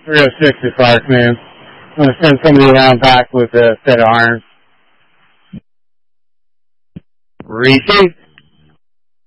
306 is Clark, man. I'm going to send somebody around back with a set of irons. Reaching.